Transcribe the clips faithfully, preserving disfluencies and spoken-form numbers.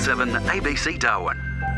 seven A B C Darwin.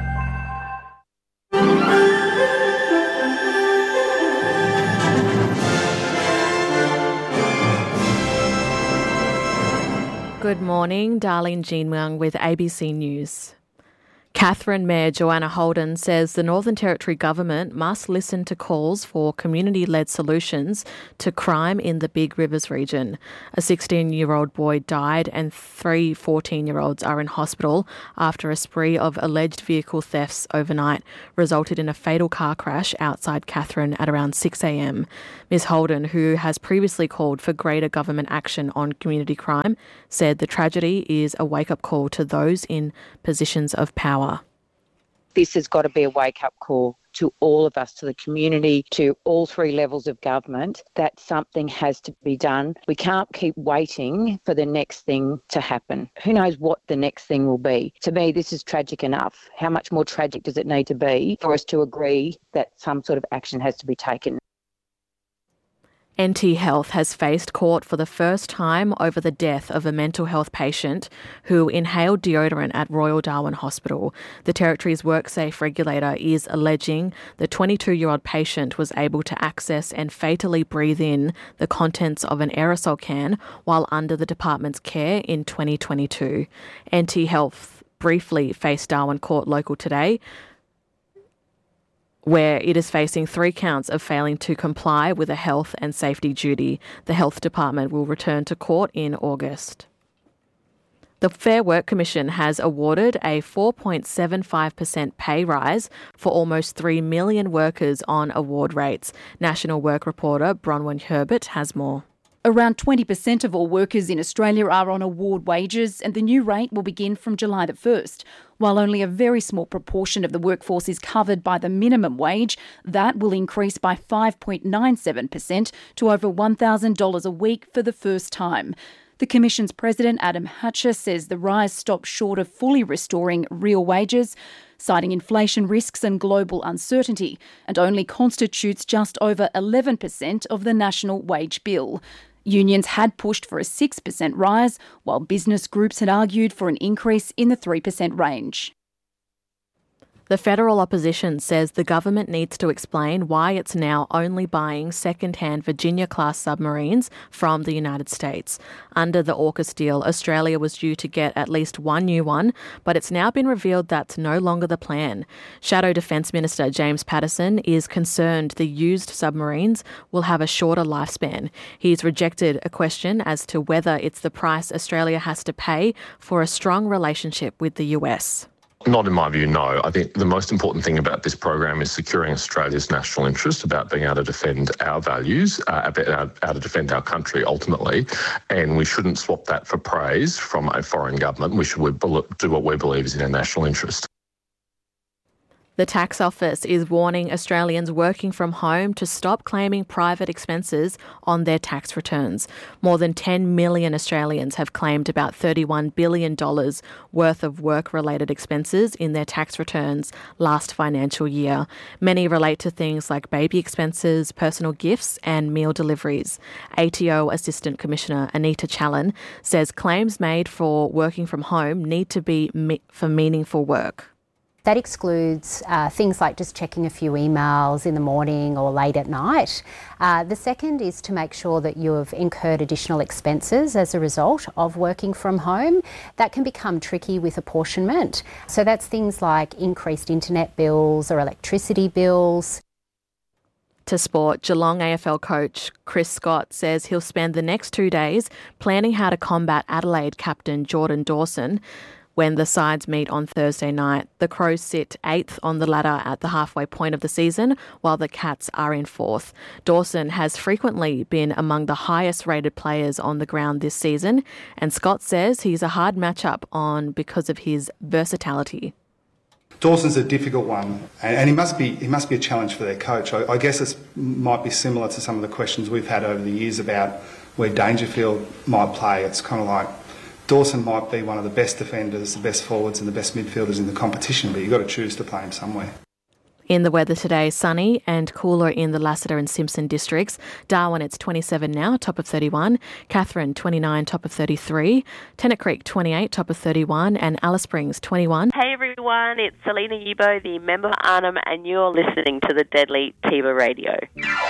Good morning, Darlene Jean-Wang with A B C News. Catherine Mayor Joanna Holden says the Northern Territory Government must listen to calls for community-led solutions to crime in the Big Rivers region. A sixteen-year-old boy died and three fourteen-year-olds are in hospital after a spree of alleged vehicle thefts overnight resulted in a fatal car crash outside Katherine at around six a.m. Miz Holden, who has previously called for greater government action on community crime, said the tragedy is a wake-up call to those in positions of power. This has got to be a wake-up call to all of us, to the community, to all three levels of government, that something has to be done. We can't keep waiting for the next thing to happen. Who knows what the next thing will be? To me, this is tragic enough. How much more tragic does it need to be for us to agree that some sort of action has to be taken? N T Health has faced court for the first time over the death of a mental health patient who inhaled deodorant at Royal Darwin Hospital. The Territory's WorkSafe regulator is alleging the twenty-two-year-old patient was able to access and fatally breathe in the contents of an aerosol can while under the department's care in twenty twenty-two. N T Health briefly faced Darwin Court Local today, where it is facing three counts of failing to comply with a health and safety duty. The Health Department will return to court in August. The Fair Work Commission has awarded a four point seven five percent pay rise for almost three million workers on award rates. National Work reporter Bronwyn Herbert has more. Around twenty percent of all workers in Australia are on award wages, and the new rate will begin from July the first. While only a very small proportion of the workforce is covered by the minimum wage, that will increase by five point nine seven percent to over one thousand dollars a week for the first time. The Commission's President, Adam Hatcher, says the rise stops short of fully restoring real wages, citing inflation risks and global uncertainty, and only constitutes just over eleven percent of the national wage bill. Unions had pushed for a six percent rise, while business groups had argued for an increase in the three percent range. The federal opposition says the government needs to explain why it's now only buying second-hand Virginia-class submarines from the United States. Under the AUKUS deal, Australia was due to get at least one new one, but it's now been revealed that's no longer the plan. Shadow Defence Minister James Patterson is concerned the used submarines will have a shorter lifespan. He's rejected a question as to whether it's the price Australia has to pay for a strong relationship with the U S. Not in my view, no. I think the most important thing about this program is securing Australia's national interest, about being able to defend our values, uh, about how to defend our country ultimately, and we shouldn't swap that for praise from a foreign government. We should do what we believe is in our national interest. The Tax Office is warning Australians working from home to stop claiming private expenses on their tax returns. More than ten million Australians have claimed about thirty-one billion dollars worth of work-related expenses in their tax returns last financial year. Many relate to things like baby expenses, personal gifts and meal deliveries. A T O Assistant Commissioner Anita Challen says claims made for working from home need to be me- for meaningful work. That excludes uh, things like just checking a few emails in the morning or late at night. Uh, the second is to make sure that you have incurred additional expenses as a result of working from home. That can become tricky with apportionment. So that's things like increased internet bills or electricity bills. To sport, Geelong A F L coach Chris Scott says he'll spend the next two days planning how to combat Adelaide captain Jordan Dawson when the sides meet on Thursday night. The Crows sit eighth on the ladder at the halfway point of the season, while the Cats are in fourth. Dawson has frequently been among the highest rated players on the ground this season, and Scott says he's a hard matchup on because of his versatility. Dawson's a difficult one, and he must be he must be a challenge for their coach. I, I guess it might be similar to some of the questions we've had over the years about where Dangerfield might play. It's kind of like Dawson might be one of the best defenders, the best forwards and the best midfielders in the competition, but you've got to choose to play him somewhere. In the weather today, sunny and cooler in the Lassiter and Simpson districts. Darwin, it's twenty-seven now, top of thirty-one. Katherine, twenty-nine, top of thirty-three. Tennant Creek, twenty-eight, top of thirty-one. And Alice Springs, twenty-one. Hey everyone, it's Selena Yibo, the member of Arnhem, and you're listening to the Deadly Tiba Radio.